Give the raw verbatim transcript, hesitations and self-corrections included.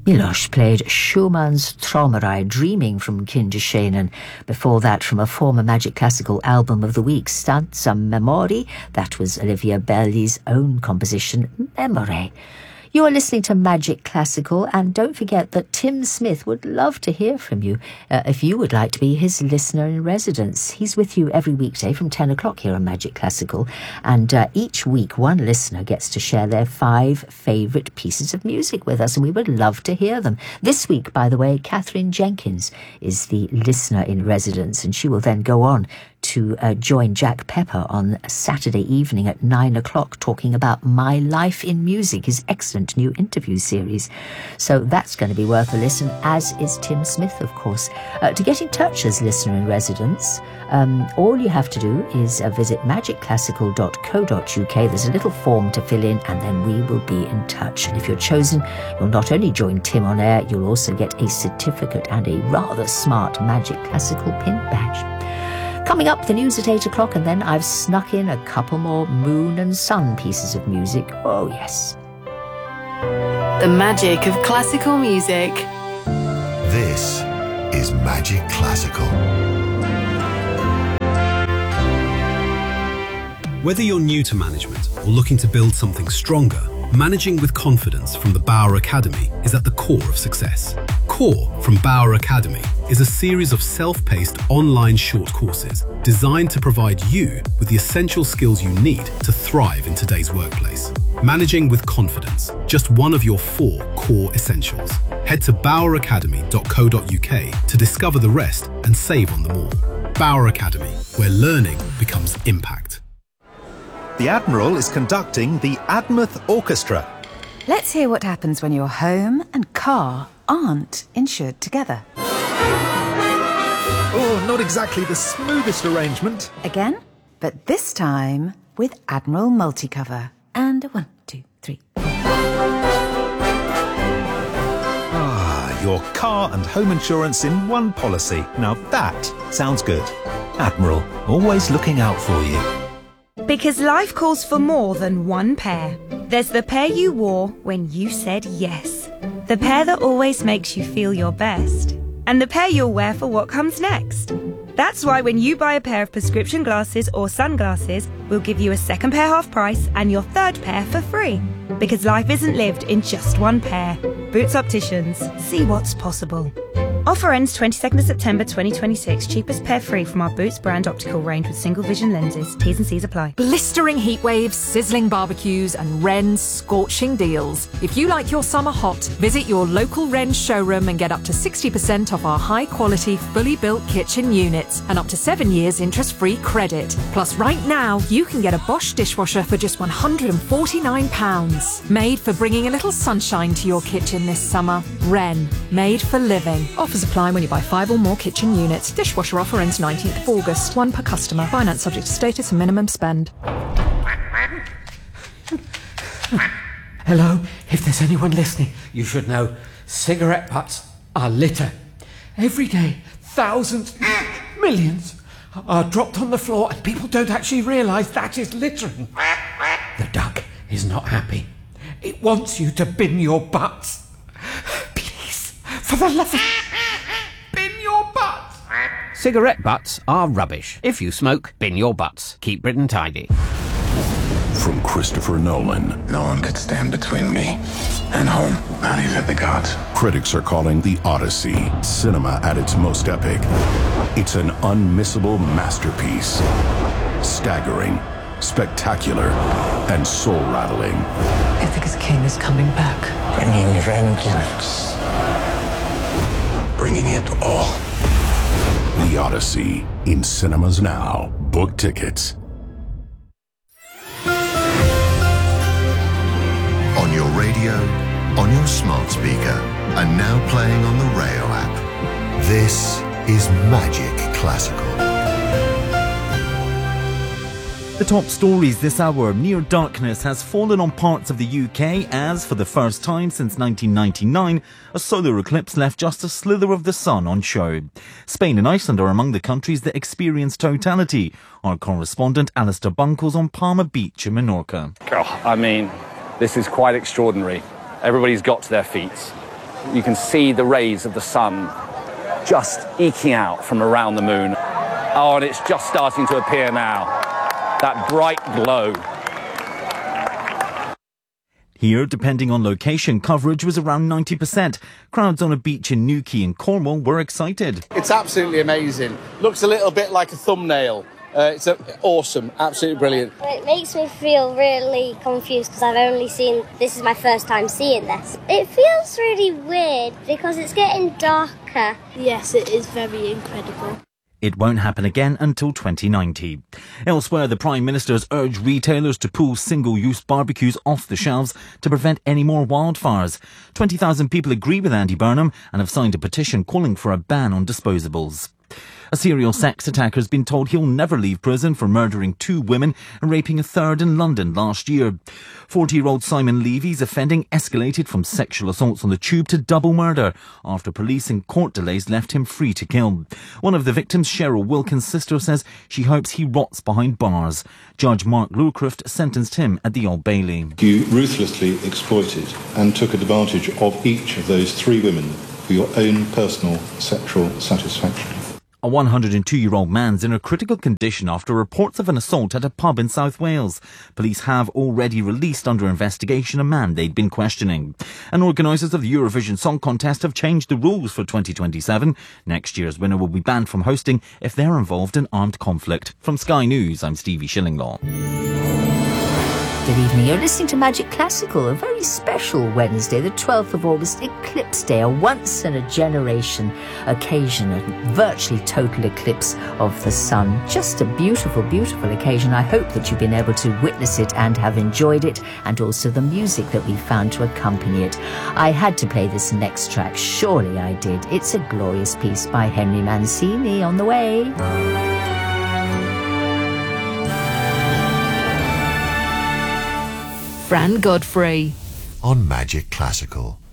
Milosz played Schumann's Träumerei, Dreaming from Kinderszenen. Before that, from a former Magic Classical album of the week, Stanza Memori. That was Olivia Belli's own composition, Memory. You are listening to Magic Classical, and don't forget that Tim Smith would love to hear from you uh, if you would like to be his listener in residence. He's with you every weekday from ten o'clock here on Magic Classical, and uh, each week one listener gets to share their five favourite pieces of music with us, and we would love to hear them. This week, by the way, Catherine Jenkins is the listener in residence, and she will then go on to uh, join Jack Pepper on Saturday evening at nine o'clock talking about My Life in Music, his excellent new interview series. So that's going to be worth a listen, as is Tim Smith, of course. Uh, to get in touch as listener in residence, um, all you have to do is uh, visit magic classical dot co dot uk. There's a little form to fill in, and then we will be in touch. And if you're chosen, you'll not only join Tim on air, you'll also get a certificate and a rather smart Magic Classical pin badge. Coming up, the news at eight o'clock, and then I've snuck in a couple more Moon and Sun pieces of music. Oh, yes. The magic of classical music. This is Magic Classical. Whether you're new to management or looking to build something stronger, managing with confidence from the Bauer Academy is at the core of success. Core from Bauer Academy is a series of self-paced online short courses designed to provide you with the essential skills you need to thrive in today's workplace. Managing with confidence, just one of your four core essentials. Head to bauer academy dot co dot uk to discover the rest and save on them all. Bauer Academy, where learning becomes impact. The Admiral is conducting the Admouth Orchestra. Let's hear what happens when your home and car aren't insured together. Oh, not exactly the smoothest arrangement. Again, but this time with Admiral Multicover. And a one, two, three. Ah, your car and home insurance in one policy. Now that sounds good. Admiral, always looking out for you. Because life calls for more than one pair. There's the pair you wore when you said yes. The pair that always makes you feel your best. And the pair you'll wear for what comes next. That's why when you buy a pair of prescription glasses or sunglasses, we'll give you a second pair half price and your third pair for free. Because life isn't lived in just one pair. Boots Opticians. See what's possible. Offer ends twenty-second of September twenty twenty-six. Cheapest pair free from our Boots brand optical range with single vision lenses. T's and C's apply. Blistering heat waves, sizzling barbecues and Wren's scorching deals. If you like your summer hot, visit your local Wren's showroom and get up to sixty percent off our high quality, fully built kitchen units and up to seven years interest-free credit. Plus right now, you can get a Bosch dishwasher for just one hundred forty-nine pounds. Made for bringing a little sunshine to your kitchen this summer. Wren, made for living. Offers apply when you buy five or more kitchen units. Dishwasher offer ends nineteenth of August. One per customer. Finance subject to status and minimum spend. Hello, if there's anyone listening, you should know cigarette butts are litter. Every day, thousands, millions are dropped on the floor and people don't actually realise that is littering. The duck is not happy. It wants you to bin your butts. Please, for the love of... bin your butts. Cigarette butts are rubbish. If you smoke, bin your butts. Keep Britain tidy. From Christopher Nolan. No one could stand between me and home, not even the gods. Critics are calling The Odyssey cinema at its most epic. It's an unmissable masterpiece. Staggering, spectacular, and soul-rattling. Ithaca's king is coming back. Bringing vengeance. Bringing it all. The Odyssey, in cinemas now. Book tickets. On your radio, on your smart speaker, and now playing on the Rayo app. This is Magic Classical. The top stories this hour. Near darkness has fallen on parts of the U K as, for the first time since nineteen ninety-nine, a solar eclipse left just a slither of the sun on show. Spain and Iceland are among the countries that experienced totality. Our correspondent Alistair Bunkles on Palma Beach in Menorca. Oh, I mean, this is quite extraordinary. Everybody's got to their feet. You can see the rays of the sun just eking out from around the moon. Oh, and it's just starting to appear now. That bright glow. Here, depending on location, coverage was around ninety percent. Crowds on a beach in Newquay in Cornwall were excited. It's absolutely amazing. Looks a little bit like a thumbnail. Uh, it's a, awesome, absolutely brilliant. It makes me feel really confused because I've only seen, this is my first time seeing this. It feels really weird because it's getting darker. Yes, it is very incredible. It won't happen again until twenty ninety. Elsewhere, the Prime Minister's urged retailers to pull single-use barbecues off the shelves to prevent any more wildfires. twenty thousand people agree with Andy Burnham and have signed a petition calling for a ban on disposables. A serial sex attacker has been told he'll never leave prison for murdering two women and raping a third in London last year. forty-year-old Simon Levy's offending escalated from sexual assaults on the tube to double murder after police and court delays left him free to kill. One of the victims, Cheryl Wilkins' sister, says she hopes he rots behind bars. Judge Mark Lewcroft sentenced him at the Old Bailey. You ruthlessly exploited and took advantage of each of those three women for your own personal sexual satisfaction. A one hundred two-year-old man's in a critical condition after reports of an assault at a pub in South Wales. Police have already released under investigation a man they'd been questioning. And organisers of the Eurovision Song Contest have changed the rules for twenty twenty-seven. Next year's winner will be banned from hosting if they're involved in armed conflict. From Sky News, I'm Stevie Shillinglaw. Good evening. You're listening to Magic Classical, a very special Wednesday, the twelfth of August, Eclipse Day, a once-in-a-generation occasion, a virtually total eclipse of the sun. Just a beautiful, beautiful occasion. I hope that you've been able to witness it and have enjoyed it, and also the music that we found to accompany it. I had to play this next track. Surely I did. It's a glorious piece by Henry Mancini. On the way. Fran Godfrey on Magic Classical.